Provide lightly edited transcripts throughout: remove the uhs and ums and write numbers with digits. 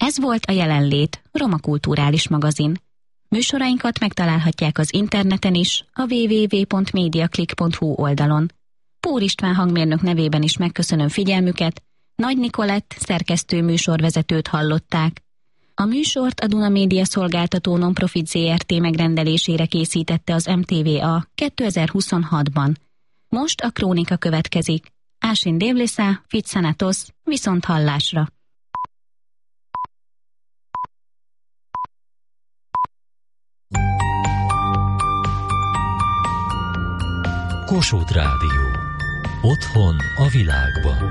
Ez volt a Jelenlét, Roma Kulturális Magazin. Műsorainkat megtalálhatják az interneten is, a www.mediaclick.hu oldalon. Pór István hangmérnök nevében is megköszönöm figyelmüket, Nagy Nikolett szerkesztő műsorvezetőt hallották. A műsort a Duna Média Szolgáltató Nonprofit ZRT megrendelésére készítette az MTVA 2026-ban. Most a krónika következik. Ásin Dévliszá, Fitszanatos, viszont hallásra. Kossuth Rádió. Otthon a világban.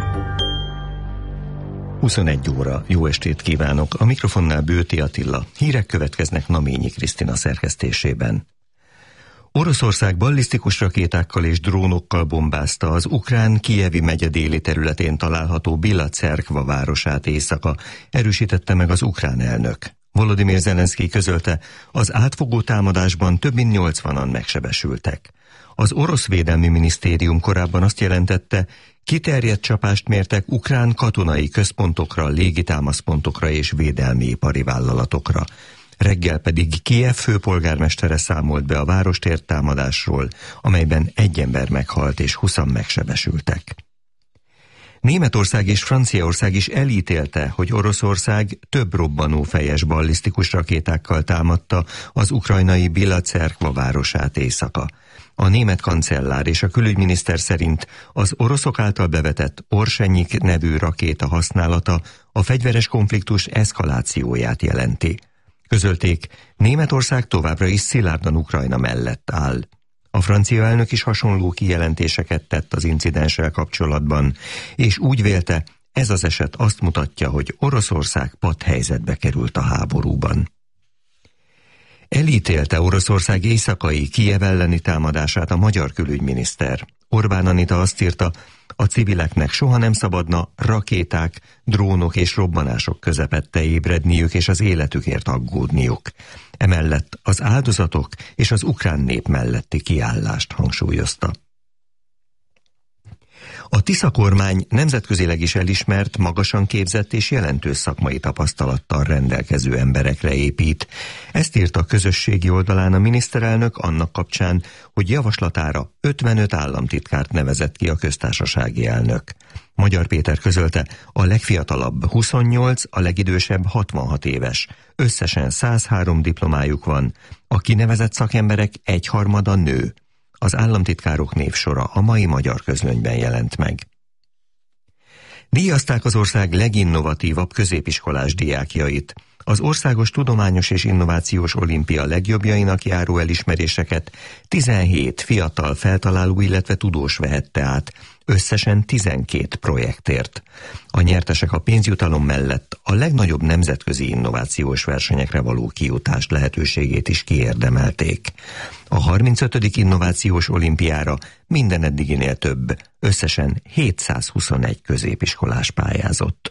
21 óra. Jó estét kívánok! A mikrofonnál Bőti Attila. Hírek következnek Naményi Krisztina szerkesztésében. Oroszország ballisztikus rakétákkal és drónokkal bombázta az ukrán Kijevi megye déli területén található Bila-Cerkva városát éjszaka, erősítette meg az ukrán elnök. Volodymyr Zelenszkij közölte, az átfogó támadásban több mint 80-an megsebesültek. Az orosz védelmi minisztérium korábban azt jelentette, kiterjedt csapást mértek ukrán katonai központokra, légitámaszpontokra és védelmi ipari vállalatokra. Reggel pedig Kijev főpolgármestere számolt be a várostért támadásról, amelyben 1 ember meghalt és 20-an megsebesültek. Németország és Franciaország is elítélte, hogy Oroszország több robbanófejes ballisztikus rakétákkal támadta az ukrajnai Bila-Cerkva városát éjszaka. A német kancellár és a külügyminiszter szerint az oroszok által bevetett Orsenyik nevű rakéta használata a fegyveres konfliktus eszkalációját jelenti. Közölték, Németország továbbra is szilárdan Ukrajna mellett áll. A francia elnök is hasonló kijelentéseket tett az incidenssel kapcsolatban, és úgy vélte, ez az eset azt mutatja, hogy Oroszország patthelyzetbe került a háborúban. Elítélte Oroszország éjszakai Kijev elleni támadását a magyar külügyminiszter. Orbán Anita azt írta, a civileknek soha nem szabadna rakéták, drónok és robbanások közepette ébredniük és az életükért aggódniuk. Emellett az áldozatok és az ukrán nép melletti kiállást hangsúlyozta. A Tisza kormány nemzetközileg is elismert, magasan képzett és jelentős szakmai tapasztalattal rendelkező emberekre épít. Ezt írta a közösségi oldalán a miniszterelnök annak kapcsán, hogy javaslatára 55 államtitkárt nevezett ki a köztársasági elnök. Magyar Péter közölte, a legfiatalabb 28, a legidősebb 66 éves. Összesen 103 diplomájuk van. A kinevezett szakemberek 1/3 nő. Az államtitkárok névsora a mai Magyar Közlönyben jelent meg. Díjazták az ország leginnovatívabb középiskolás diákjait. Az Országos Tudományos és Innovációs Olimpia legjobbjainak járó elismeréseket 17 fiatal feltaláló, illetve tudós vehette át, összesen 12 projektért. A nyertesek a pénzjutalom mellett a legnagyobb nemzetközi innovációs versenyekre való kijutást lehetőségét is kiérdemelték. A 35. innovációs olimpiára minden eddiginél több, összesen 721 középiskolás pályázott.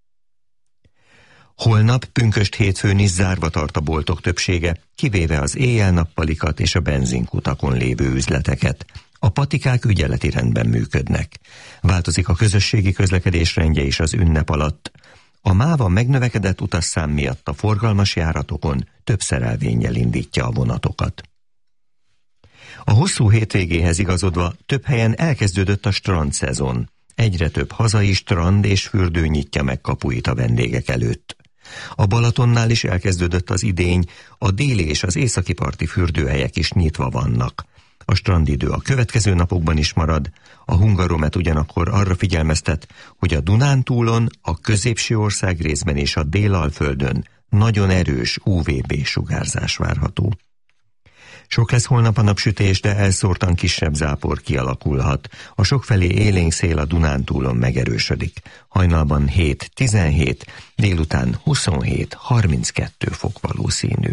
Holnap, pünkösd hétfőn is zárva tart a boltok többsége, kivéve az éjjel-nappalikat és a benzinkutakon lévő üzleteket. A patikák ügyeleti rendben működnek. Változik a közösségi közlekedés rendje is az ünnep alatt. A máva megnövekedett utasszám miatt a forgalmas járatokon több szerelvénnyel indítja a vonatokat. A hosszú hétvégéhez igazodva több helyen elkezdődött a strandszezon. Egyre több hazai strand és fürdő nyitja meg kapuit a vendégek előtt. A Balatonnál is elkezdődött az idény, a déli és az északi parti fürdőhelyek is nyitva vannak. A strandidő a következő napokban is marad, a Hungaromet ugyanakkor arra figyelmeztet, hogy a Dunántúlon, a középső ország részben és a Délalföldön nagyon erős UVB-sugárzás várható. Sok lesz holnap a napsütés, de elszórtan kisebb zápor kialakulhat. A sokfelé élénk szél a Dunántúlon megerősödik. Hajnalban 7-17, délután 27-32 fok valószínű.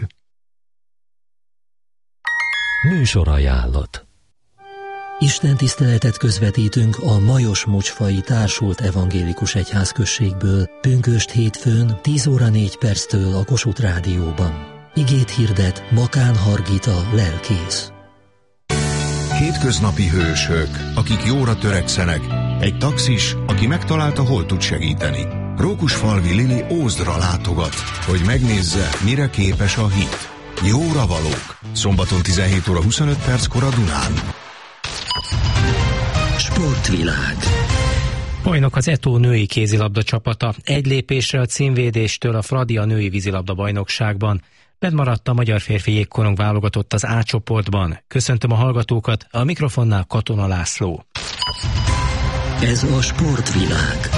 Műsorajánlat. Istentiszteletet közvetítünk a Majos Mocsfai Társult Evangélikus Egyházközségből pünkösd hétfőn 10 óra 4 perctől a Kossuth Rádióban. Igét hirdet Makán Hargita lelkész. Hétköznapi hősök, akik jóra törekszenek, egy taxis, aki megtalálta, hol tud segíteni. Rókusfalvi Lili Ózdra látogat, hogy megnézze, mire képes a hit. Jóra valók. Szombaton 17 óra 25 perckor a Dunán. Sportvilág. Bajnok az Eto női kézilabda csapata. Egy lépésre a címvédéstől a Fradi a női vízilabda bajnokságban. Bennmaradt a magyar férfi jégkorong válogatott az A csoportban. Köszöntöm a hallgatókat, a mikrofonnál Katona László. Ez a Sportvilág.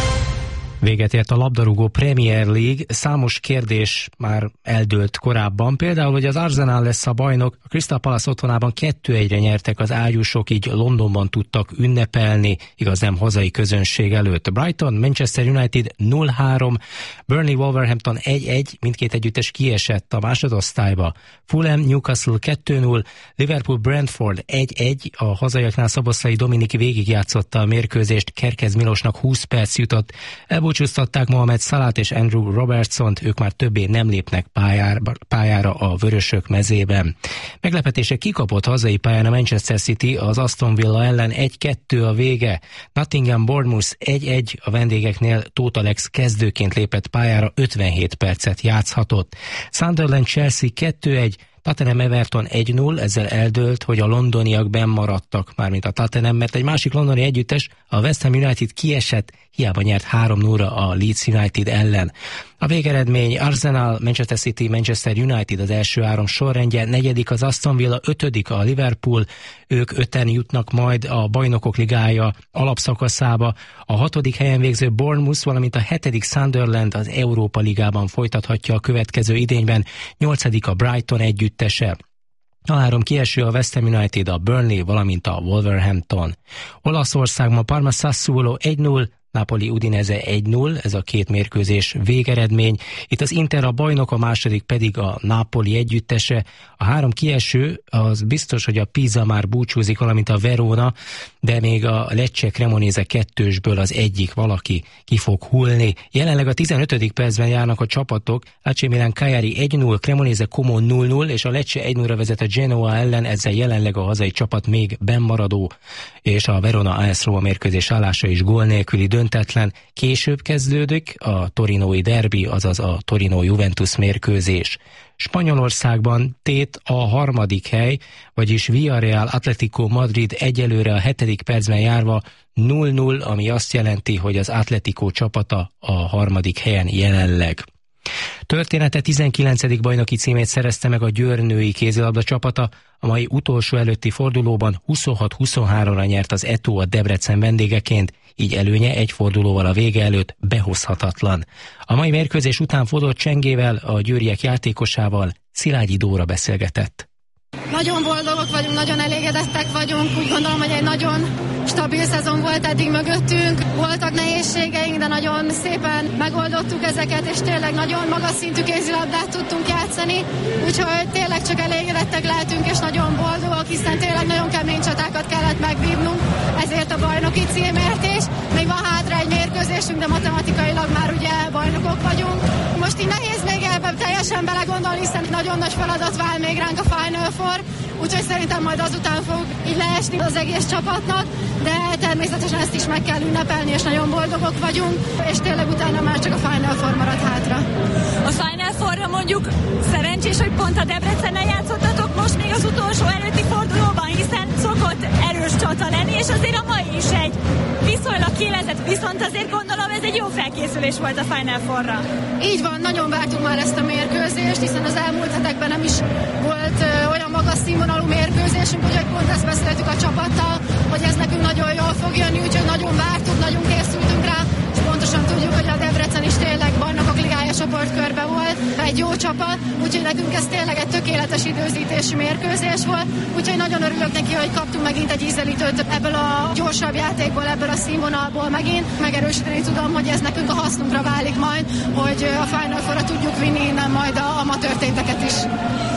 Véget ért a labdarúgó Premier League, számos kérdés már eldőlt korábban, például, hogy az Arsenal lesz a bajnok, a Crystal Palace otthonában 2-1-re nyertek az ágyúsok, így Londonban tudtak ünnepelni, igaz nem hazai közönség előtt. Brighton, Manchester United 0-3, Burnley, Wolverhampton 1-1, mindkét együttes kiesett a másodosztályba. Fulham, Newcastle 2-0, Liverpool, Brentford 1-1, a hazaiaknál Szoboszlai Dominik végigjátszotta a mérkőzést, Kerkez Milosnak 20 perc jutott, elbúcsúztatták Mohamed Salah és Andrew Robertsont, ők már többé nem lépnek pályára a vörösök mezében. Meglepetése kikapott hazai pályán a Manchester City, az Aston Villa ellen 1-2 a vége. Nottingham Bournemouth 1-1, a vendégeknél Tóth Alex kezdőként lépett pályára, 57 percet játszhatott. Sunderland Chelsea 2-1, Tottenham Everton 1-0, ezzel eldőlt, hogy a londoniak bennmaradtak, mármint a Tottenham, mert egy másik londoni együttes, a West Ham United kiesett, hiába nyert 3-0 a Leeds United ellen. A végeredmény Arsenal, Manchester City, Manchester United az első három sorrendje, negyedik az Aston Villa, ötödik a Liverpool, ők öten jutnak majd a Bajnokok Ligája alapszakaszába, a hatodik helyen végző Bournemouth, valamint a hetedik Sunderland az Európa Ligában folytathatja a következő idényben, nyolcadik a Brighton együttese. A három kieső a West Ham United, a Burnley, valamint a Wolverhampton. Olaszországban Parma Sassuolo 1-0, Napoli Udinese 1-0, ez a két mérkőzés végeredmény. Itt az Inter a bajnok, a második pedig a Napoli együttese. A három kieső, az biztos, hogy a Pisa már búcsúzik, valamint a Verona, de még a Lecce Cremonese 2-ből az egyik valaki ki fog hullni. Jelenleg a 15. percben járnak a csapatok, AC Milan Cagliari 1-0, Cremonese Como 0-0, és a Lecce 1-0-ra vezet a Genoa ellen, ezzel jelenleg a hazai csapat még bennmaradó, és a Verona AS Roma mérkőzés állása is gól nélküli döntetlen. Később kezdődik a torinói derbi, azaz a Torino-Juventus mérkőzés. Spanyolországban tét a harmadik hely, vagyis Villarreal Atlético Madrid egyelőre a 7. percben járva 0-0, ami azt jelenti, hogy az Atlético csapata a harmadik helyen jelenleg. Története 19. bajnoki címét szerezte meg a Győr női kézilabda csapata, a mai utolsó előtti fordulóban 26-23-ra nyert az Eto a Debrecen vendégeként, így előnye egy fordulóval a vége előtt behozhatatlan. A mai mérkőzés után Fodor Csengével, a győriek játékosával Szilágyi Dóra beszélgetett. Nagyon boldogok vagyunk, nagyon elégedettek vagyunk, úgy gondolom, hogy egy nagyon stabil szezon volt eddig mögöttünk. Voltak nehézségeink, de nagyon szépen megoldottuk ezeket, és tényleg nagyon magas szintű kézilabdát tudtunk játszani, úgyhogy tényleg csak elégedettek lehetünk, és nagyon boldogok, hiszen tényleg nagyon kemény csatákat kellett megvívnunk, ezért a bajnoki címért is. Még van hátra egy mérkőzésünk, de matematikailag már ugye bajnokok vagyunk. Most így nehéz még ebben teljesen belegondolni, hiszen nagyon nagy feladat vár még ránk a Final Four, úgyhogy szerintem majd azután fog így leesni az egész csapatnak, de természetesen ezt is meg kell ünnepelni, és nagyon boldogok vagyunk, és tényleg utána már csak a Final Four marad hátra. A Final Fourra mondjuk szerencsés, hogy pont a Debrecennel játszottatok most még az utolsó előtti fordulóban, hiszen szokott erős csata lenni, és azért a mai is egy viszonylag kiélezett, viszont azért gondolom ez egy jó felkészülés volt a Final Fourra. Így van, nagyon vártuk már ezt a mérkőzést, hiszen az elmúlt hetekben nem is volt olyan magas színvonalú mérkőzésünk, úgyhogy pont ezt beszéltük a csapattal, hogy ez nekünk nagyon jól fog jönni, úgyhogy nagyon vártuk, nagyon készültünk rá, és pontosan tudjuk, hogy a Debrecen is tényleg Bajnokok Ligája csoportkörbe volt, egy jó csapat, úgyhogy nekünk ez tényleg egy tökéletes időzítési mérkőzés volt, úgyhogy nagyon örülök neki, hogy kaptunk megint egy ízelítőt ebből a gyorsabb játékból, ebből a színvonalból megint. Megerősíteni tudom, hogy ez nekünk a hasznunkra válik majd, hogy a Final Fourra tudjuk vinni innen majd a amatőr téteket is. Van,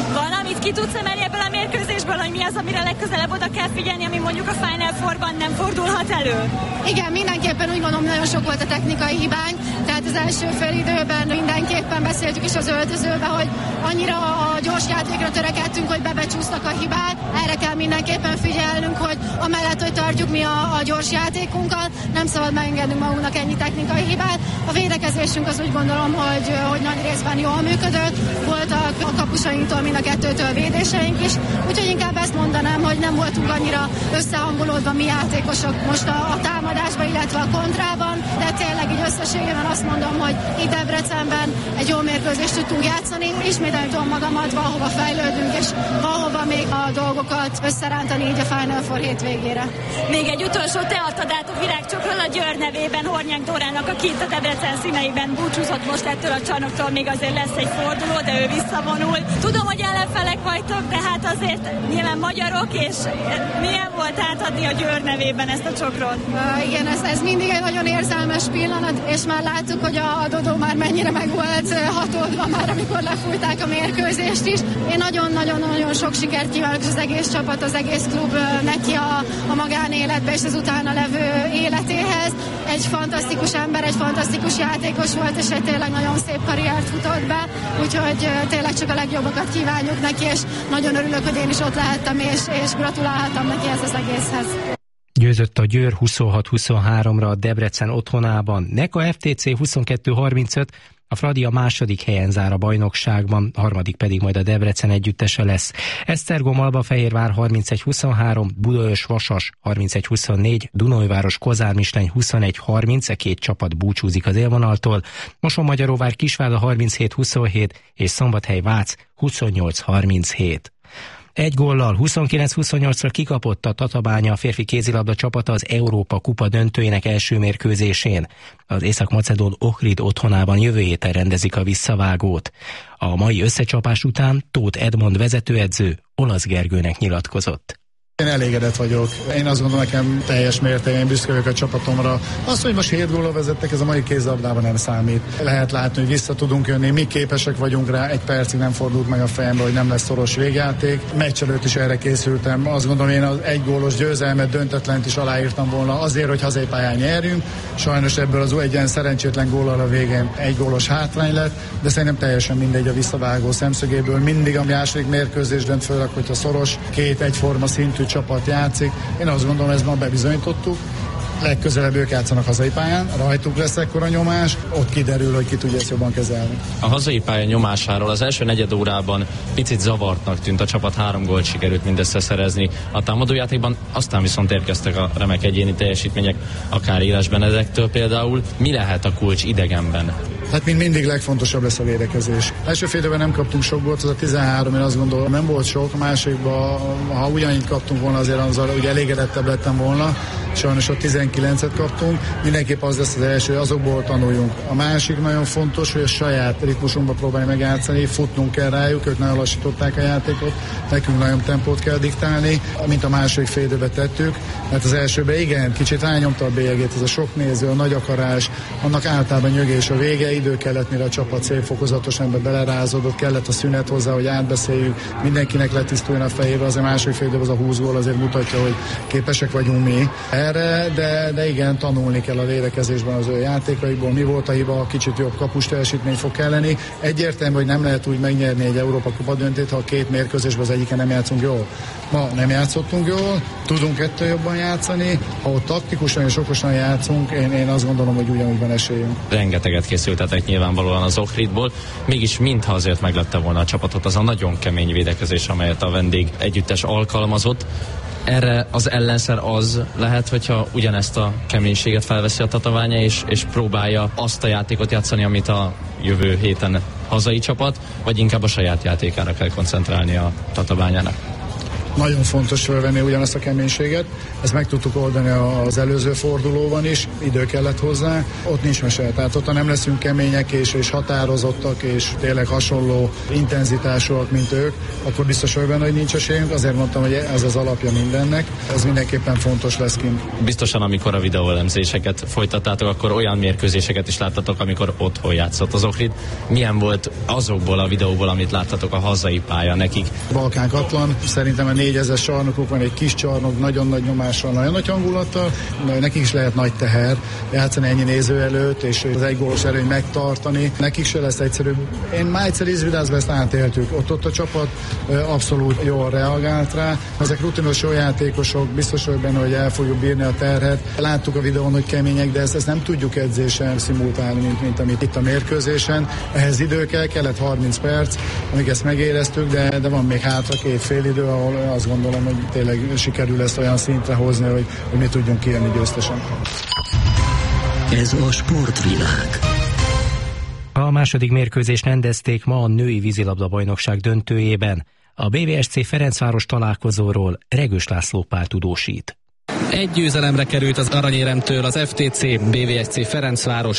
valamit ki tudsz emelni ebből a mérkőzésből, hogy mi az, amire legközelebb oda kell figyelni, ami mondjuk a Final Fourban nem fordulhat elő? Igen, mindenképpen úgy gondolom, nagyon sok volt a technikai hibánk, tehát az első fél időben mindenképpen beszéltük is az öltözőbe, hogy annyira a gyors játékra törekedtünk, hogy bebecsúsztak a hibát. Erre kell mindenképpen figyelnünk, hogy amellett, hogy tartjuk mi a gyors játékunkat, nem szabad megengednünk magunknak ennyi technikai hibát. A védekezésünk az úgy gondolom, hogy nagy részben jól működött, voltak a kapusainktól mind a kettőtől védéseink is, úgyhogy inkább ezt mondanám, hogy nem voltunk annyira összehangolódva mi játékosok most a támadásban, illetve a kontrában, de tényleg így összességében azt mondom, hogy itt Debrecenben egy jó mérkőzést tudtunk játszani, ismételni tudom magamat, valahova fejlődünk, és valahova még a dolgokat összerántani így a Final Four hétvégére. Még egy utolsó, te adtad át a virágcsokról a Győr nevében Hornyák Dórának, aki itt a Debrecen színeiben búcsúzott most ettől a csarnoktól, még azért lesz egy forduló, de ő visszavonul. Tudom, hogy ellenfelek vagytok, de hát azért nyilván magyarok, és milyen volt átadni a Győr nevében ezt a csokrot? Igen, ez mindig egy nagyon érzelmes pillanat, és már láttuk, hogy a Dodó már mennyire meg volt hatódva már, amikor lefújták a mérkőzést is. Én nagyon-nagyon sok sikert kívánok az egész csapat, az egész klub neki a magánéletbe és az utána levő életéhez. Egy fantasztikus ember, egy fantasztikus játékos volt, és egy tényleg nagyon szép karriert futott be, úgyhogy tényleg csak a legjobbakat kívánjuk neki, és nagyon örülök, hogy én is ott lehettem, és gratulálhattam neki ez az egészhez. Győzött a Győr 26-23-ra a Debrecen otthonában. Neka FTC 22-35, a Fradi a második helyen zár a bajnokságban, harmadik pedig majd a Debrecen együttese lesz. Esztergom Albafehérvár 31-23, Budaörs Vasas 31-24, Dunaújváros Kozár Misleny 21-30, két csapat búcsúzik az élvonaltól, Mosonmagyaróvár Kisvárda 37-27 és Szombathely Vác 28-37. Egy góllal 29-28-ra kikapott a Tatabánya a férfi kézilabda csapata az Európa Kupa döntőjének első mérkőzésén. Az észak-macedón Ohrid otthonában jövő héten rendezik a visszavágót. A mai összecsapás után Tóth Edmond vezetőedző Olasz Gergőnek nyilatkozott. Én elégedett vagyok. Én azt gondolom, nekem teljes mértékben büszke vagyok a csapatomra. Az, hogy most 7 góllal vezettek, ez a mai kézilabdában nem számít. Lehet látni, hogy vissza tudunk jönni, mi képesek vagyunk rá, egy percig nem fordult meg a fejembe, hogy nem lesz szoros végjáték. Meccs előtt is erre készültem. Azt gondolom, én az egy gólos győzelmet, döntetlent is aláírtam volna azért, hogy hazai pályán nyerjünk. Sajnos ebből az egy ilyen szerencsétlen góllal a végén egy gólos hátrány lett, de szerintem teljesen mindegy a visszavágó szemszögéből. Mindig a második mérkőzés dönt, főleg, hogyha szoros, két egyforma szintű csapat játszik. Én azt gondolom, ezt ma bebizonyítottuk. Legközelebb ők játszanak hazai pályán, rajtuk lesz ekkora nyomás, ott kiderül, hogy ki tudja ezt jobban kezelni. A hazai pálya nyomásáról az első negyed órában picit zavartnak tűnt, a csapat 3 gólt sikerült mindössze szerezni a támadójátékban, aztán viszont érkeztek a remek egyéni teljesítmények, akár Éles Benedektől például. Mi lehet a kulcs idegenben? Hát mint mindig legfontosabb lesz a védekezés. Első fél időben nem kaptunk sok gólt, az a 13, én azt gondolom, nem volt sok, a másikban, ha ugyanint kaptunk volna, azért azzal ugye elégedettebb lettem volna, sajnos ott 19-et kaptunk, mindenképp az lesz az első, azokból tanuljunk. A másik nagyon fontos, hogy a saját ritmusunkba próbálj megjátszani, futnunk kell rájuk, ők nagyon lassították a játékot, nekünk nagyon tempót kell diktálni, mint a második fél időben tettük, mert az elsőben igen, kicsit rányomta a bélyegét, ez a sok néző, a nagy akarás, annak általában nyögés a vége, idő kellett, mire a csapat szép fokozatosan ebbe belerázódott, kellett a szünet hozzá, hogy átbeszéljük, mindenkinek letisztuljon a fejébe, az a második fél időben az a 20 gól azért mutatja, hogy képesek vagyunk mi erre, de igen, tanulni kell a védekezésben az ő játékaiból, mi volt a hiba, kicsit jobb kapus teljesítmény fog kelleni. Egyértelmű, hogy nem lehet úgy megnyerni egy Európa Kupa döntőt, ha a két mérkőzésben az egyiken nem játszunk jól. Ma nem játszottunk jól, tudunk ettől jobban játszani, ha ott taktikusan és okosan játszunk, én azt gondolom, hogy ugyanúgy van esélyünk. Rengeteget készültetek nyilvánvalóan az Ohridból, mégis mintha azért meglette volna a csapatot az a nagyon kemény védekezés, amelyet a vendég együttes alkalmazott. Erre az ellenszer az lehet, hogyha ugyanezt a keménységet felveszi a Tatabánya, és próbálja azt a játékot játszani, amit a jövő héten hazai csapat, vagy inkább a saját játékára kell koncentrálni a Tatabányának? Nagyon fontos felvenni ugyanazt a keménységet. Ezt meg tudtuk oldani az előző fordulóban is, idő kellett hozzá. Ott nincs mese, tehát ott nem leszünk kemények és határozottak és tényleg hasonló intenzitásúak, mint ők, akkor biztos vagy benne, hogy nincs esélyünk. Azért mondtam, hogy ez az alapja mindennek. Ez mindenképpen fontos lesz kint. Biztosan, amikor a videóelemzéseket folytattátok, akkor olyan mérkőzéseket is láttatok, amikor otthon játszott az Ohrid. Milyen volt azokból a videóból, amit láttatok, a hazai pálya nekik? Balkánkatlan, szerintem a 4000 csarnokuk van, egy kis csarnok, nagyon nagy nyomással, nagyon nagy hangulattal, nekik is lehet nagy teher játszani ennyi néző előtt, és az egy gólos erőny megtartani. Nekik se lesz egyszerű. Én már egyszer Izvidázban ezt átéltük. Ott a csapat abszolút jól reagált rá. Ezek rutinos jó játékosok, biztos vagy benne, hogy el fogjuk bírni a terhet. Láttuk a videón, hogy kemények, de ezt nem tudjuk edzésen szimultálni, mint amit itt a mérkőzésen. Ehhez idő kellett 30 perc, amíg ezt megéreztük, de van még hátra 2 félidő, ahol azt gondolom, hogy tényleg sikerül ezt olyan szintre hozni, hogy mi tudjunk kijönni győztesen. Ez a sportvilág. A második mérkőzést rendezték ma a női vízilabda-bajnokság döntőjében. A BVSC Ferencváros találkozóról Regős László Pál tudósít. Egy győzelemre került az aranyéremtől az FTC BVSC Ferencváros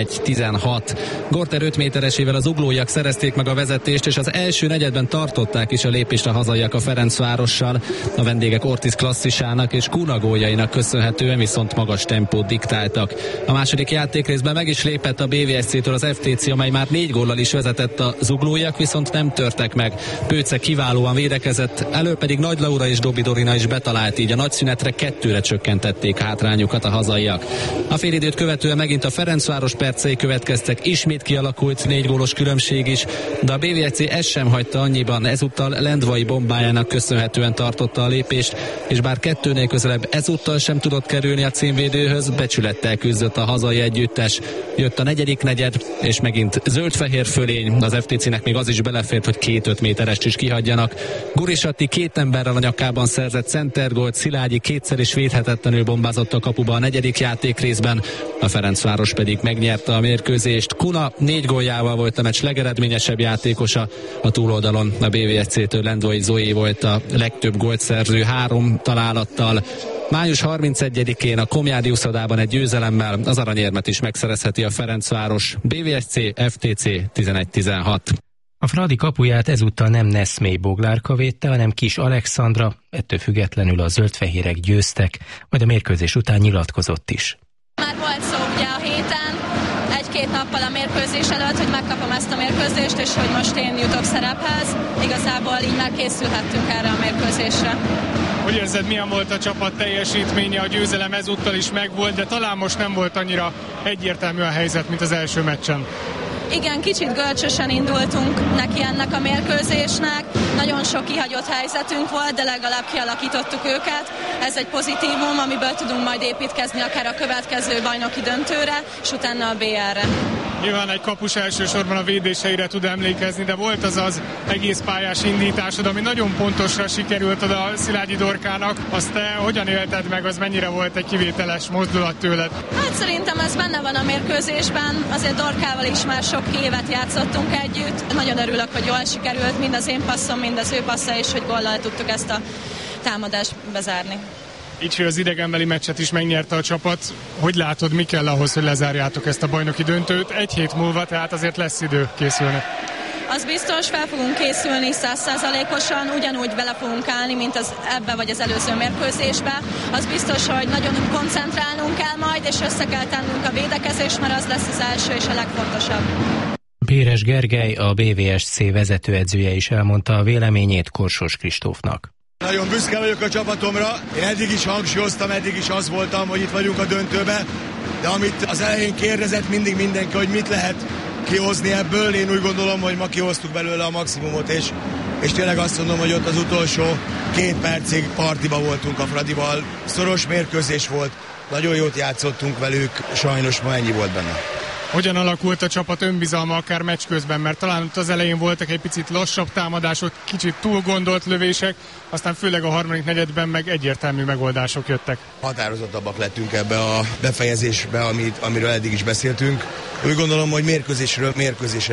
11-16. Gorter 5 méteresével az zuglóiak szerezték meg a vezetést, és az első negyedben tartották is a lépést a hazaiak a Ferencvárossal. A vendégek Ortiz klasszisának és Kuna góljainak köszönhetően viszont magas tempót diktáltak. A második játékrészben meg is lépett a BVSC-től az FTC, amely már 4 góllal is vezetett, a zuglóiak viszont nem törtek meg. Pőce kiválóan védekezett, elő pedig Nagy Laura és Dobi Dorina is betalált, így a nagyszünetre 2-re csökkentették hátrányukat a hazaiak. A félidőt követően megint a Ferencváros percei következtek, ismét kialakult 4 gólos különbség is, de a BVSC ezt sem hagyta annyiban, ezúttal Lendvai bombájának köszönhetően tartotta a lépést, és bár 2-nél közelebb ezúttal sem tudott kerülni a címvédőhöz, becsülettel küzdött a hazai együttes. Jött a negyedik negyed, és megint zöld-fehér fölény, az FTC-nek még az is belefért, hogy 2-5 méterest is kihagyjanak. Gurisatti 2 emberrel a nyakában szerzett centergólt, Szilágyi kétszer is védhetetlenül bombázott a kapuba a negyedik játékrészben, a Ferencváros pedig megnyerte a mérkőzést. Kuna 4 góljával volt a meccs legeredményesebb játékosa, a túloldalon a BVSC-től Lendvai Zoé volt a legtöbb gólt szerző 3 találattal. Május 31-én a Komjádi uszodában egy győzelemmel az aranyérmet is megszerezheti a Ferencváros. BVSC FTC 11-16. A Fradi kapuját ezúttal nem Neszmély Boglárka védte, hanem Kis Alexandra, ettől függetlenül a zöldfehérek győztek, majd a mérkőzés után nyilatkozott is. Már volt szó ugye a héten, 1-2 nappal a mérkőzés előtt, hogy megkapom ezt a mérkőzést, és hogy most én jutok szerephez. Igazából így már készülhettünk erre a mérkőzésre. Hogy érzed, milyen volt a csapat teljesítménye? A győzelem ezúttal is megvolt, de talán most nem volt annyira egyértelmű a helyzet, mint az első meccsen. Igen, kicsit görcsösen indultunk neki ennek a mérkőzésnek. Nagyon sok kihagyott helyzetünk volt, de legalább kialakítottuk őket. Ez egy pozitívum, amiből tudunk majd építkezni akár a következő bajnoki döntőre, és utána a BR-re. Nyilván egy kapus elsősorban a védéseire tud emlékezni, de volt az egész pályás indításod, ami nagyon pontosra sikerült oda Szilágyi Dorkának. Azt te hogyan élted meg, az mennyire volt egy kivételes mozdulat tőled? Hát szerintem ez benne van a mérkőzésben, azért Dorkával is már sok évet játszottunk együtt. Nagyon örülök, hogy jól sikerült mind az én passzom, mind az ő passza, és hogy góllal tudtuk ezt a támadást bezárni. Így, hogy az idegenbeli meccset is megnyerte a csapat. Hogy látod, mi kell ahhoz, hogy lezárjátok ezt a bajnoki döntőt? 1 hét múlva, tehát azért lesz idő készülni. Az biztos, fel fogunk készülni 100%-osan, ugyanúgy bele fogunk állni, mint az ebbe vagy az előző mérkőzésbe. Az biztos, hogy nagyon koncentrálnunk kell majd, és össze kell tennünk a védekezést, mert az lesz az első és a legfontosabb. Béres Gergely, a BVSC vezetőedzője is elmondta a véleményét Korsos Kristófnak. Nagyon büszke vagyok a csapatomra, én eddig is hangsúlyoztam, eddig is az voltam, hogy itt vagyunk a döntőbe, de amit az elején kérdezett mindig mindenki, hogy mit lehet kihozni ebből, én úgy gondolom, hogy ma kihoztuk belőle a maximumot, és tényleg azt mondom, hogy ott az utolsó 2 percig partiba voltunk a Fradival, szoros mérkőzés volt, nagyon jót játszottunk velük, sajnos ma ennyi volt benne. Hogyan alakult a csapat önbizalma akár meccs közben, mert talán ott az elején voltak egy picit lassabb támadások, kicsit túl gondolt lövések, aztán főleg a harmadik negyedben meg egyértelmű megoldások jöttek. Határozottabbak lettünk ebbe a befejezésbe, amiről eddig is beszéltünk. Úgy gondolom, hogy mérkőzésről mérkőzésre